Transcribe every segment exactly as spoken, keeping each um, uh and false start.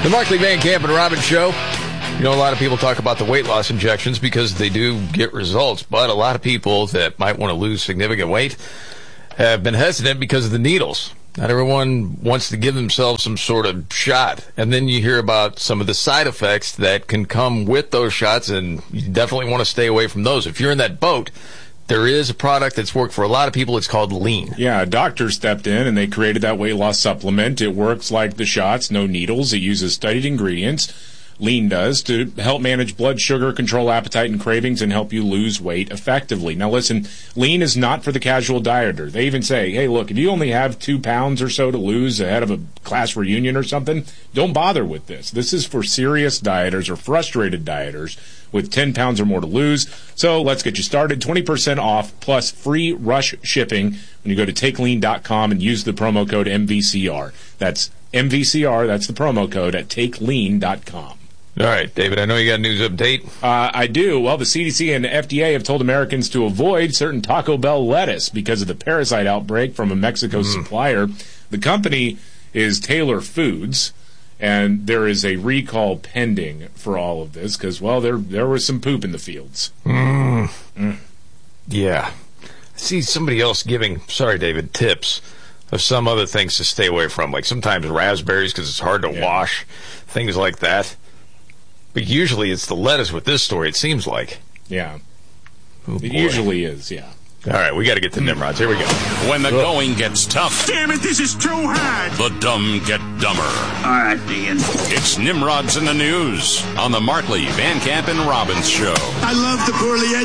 The Markley, Van Camp, and Robbins Show. You know, a lot of people talk about the weight loss injections because they do get results, but a lot of people that might want to lose significant weight have been hesitant because of the needles. Not everyone wants to give themselves some sort of shot. And then you hear about some of the side effects that can come with those shots, and you definitely want to stay away from those. If you're in that boat, there is a product that's worked for a lot of people. It's called Lean. Yeah, a doctor stepped in and they created that weight loss supplement. It works like the shots, no needles. It uses studied ingredients. Lean does, to help manage blood sugar, control appetite and cravings, and help you lose weight effectively. Now listen, Lean is not for the casual dieter. They even say, hey, look, if you only have two pounds or so to lose ahead of a class reunion or something, don't bother with this. This is for serious dieters or frustrated dieters with ten pounds or more to lose. So let's get you started. twenty percent off plus free rush shipping when you go to take lean dot com and use the promo code M V C R. That's M V C R. That's the promo code at take lean dot com. All right, David, I know you got a news update. Uh, I do. Well, the C D C and F D A have told Americans to avoid certain Taco Bell lettuce because of the parasite outbreak from a Mexico mm. supplier. The company is Taylor Foods, and there is a recall pending for all of this because, well, there there was some poop in the fields. Mm. Mm. Yeah. I see somebody else giving, sorry, David, tips of some other things to stay away from, like sometimes raspberries because it's hard to yeah. wash, things like that. But usually it's the lettuce with this story, it seems like. Yeah. Oh, it usually is, yeah. All right, we got to get to Nimrods. Here we go. When the Ugh. going gets tough. Damn it, this is too hard. The dumb get dumber. All right, Ian. It's Nimrods in the News on the Markley, Van Camp, and Robbins Show. I love the poorly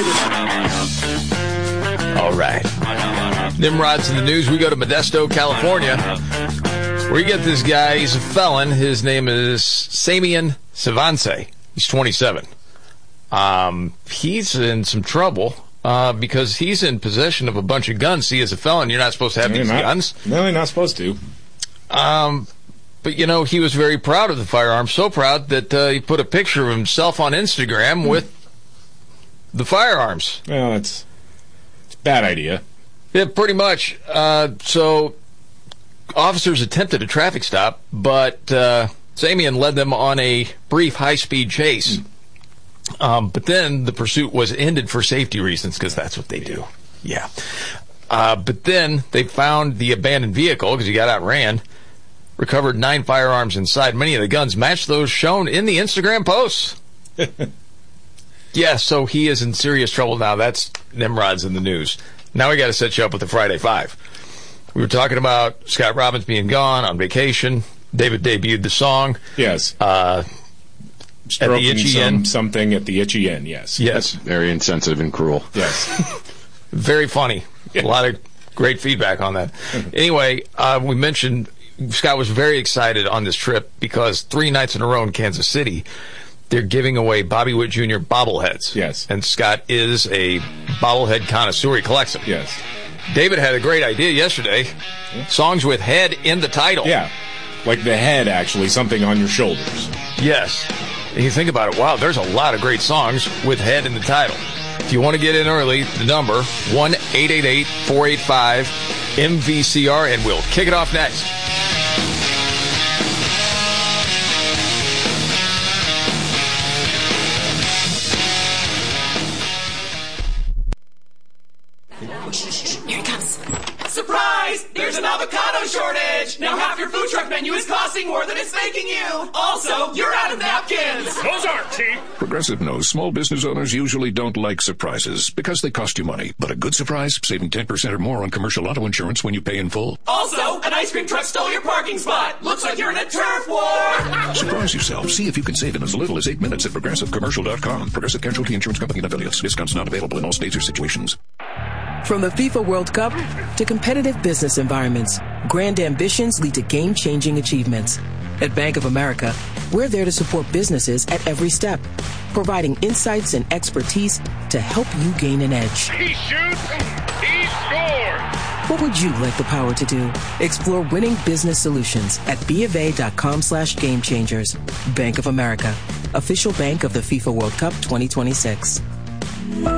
educated. All right. Nimrods in the News. We go to Modesto, California, where you get this guy. He's a felon. His name is Samian Savance. He's twenty-seven. Um, he's in some trouble uh, because he's in possession of a bunch of guns. See, as a felon, you're not supposed to have no, these not, guns. No, you're not supposed to. Um, but, you know, he was very proud of the firearm, so proud that uh, he put a picture of himself on Instagram with the firearms. Well, it's, it's a bad idea. Yeah, pretty much. Uh, so officers attempted a traffic stop, but uh, Samian led them on a brief high-speed chase. Mm. Um, but then the pursuit was ended for safety reasons, because that's what they do. Yeah. Uh, but then they found the abandoned vehicle, because he got outran, recovered nine firearms inside. Many of the guns matched those shown in the Instagram posts. Yeah, so he is in serious trouble now. That's Nimrod's in the News. Now we got to set you up with the Friday Five. We were talking about Scott Robbins being gone on vacation. David debuted the song. Yes. Uh, at the Itchy some, Inn. Something at the Itchy Inn, yes. Yes. Very insensitive and cruel. Yes. Very funny. A lot of great feedback on that. Anyway, uh, we mentioned Scott was very excited on this trip because three nights in a row in Kansas City, they're giving away Bobby Witt Junior bobbleheads. Yes. And Scott is a bobblehead connoisseur. He collects them. Yes. David had a great idea yesterday. Yeah. Songs with head in the title. Yeah. Like the head, actually, something on your shoulders. Yes. And you think about it, wow, there's a lot of great songs with head in the title. If you want to get in early, the number, one eight eight eight, four eight five, M V C R, and we'll kick it off next. Here it comes. Surprise! There's an avocado shortage! Now half your food truck menu is costing more than it's making you! Also, you're out of napkins! Those aren't cheap! Progressive knows small business owners usually don't like surprises because they cost you money. But a good surprise, saving ten percent or more on commercial auto insurance when you pay in full. Also, an ice cream truck stole your parking spot! Looks like you're in a turf war! Surprise yourself. See if you can save in as little as eight minutes at progressive commercial dot com. Progressive Casualty Insurance Company and affiliates. Discounts not available in all states or situations. From the FIFA World Cup to competitive business environments, grand ambitions lead to game-changing achievements. At Bank of America, we're there to support businesses at every step, providing insights and expertise to help you gain an edge. He shoots, he scores! What would you like the power to do? Explore winning business solutions at BofA.com slash game changers. Bank of America, official bank of the FIFA World Cup twenty twenty-six.